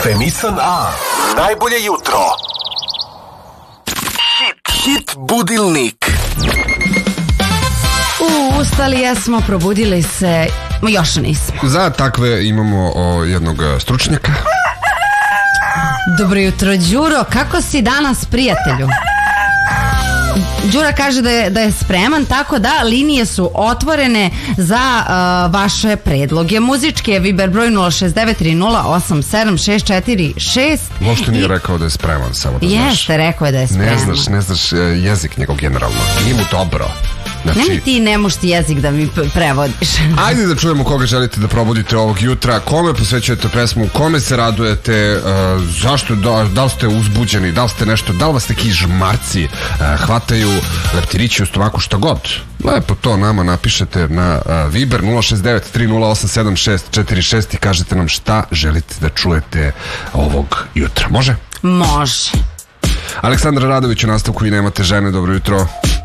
Femisan A. Najbolje jutro. Hit budilnik. Ustali jesmo, probudili se, još nismo. Za takve imamo jednog stručnjaka. Dobro jutro, Đuro, kako si danas, prijatelju? Đura kaže da je spreman, tako da linije su otvorene za vaše predloge muzičke. Viber broj 06930876646. Uopšte nije rekao da je spreman, samo da znaš. Jeste, rekao je da je spreman. Ne znaš jezik njegov generalno. Nije mu dobro. Znači, nemoj ti nemušti jezik da mi prevodiš. Ajde da čujemo koga želite da probudite ovog jutra, kome posvećujete pesmu, kome se radujete, zašto, da li ste uzbuđeni, da li ste nešto, da li vas neki žmarci hvataju, leptirići u stomaku, šta god. Lepo to nama napišete na Viber 06930876646 i kažete nam šta želite da čujete ovog jutra. Može? Može. Aleksandra Radović u nastavku I nemate žene, dobro jutro.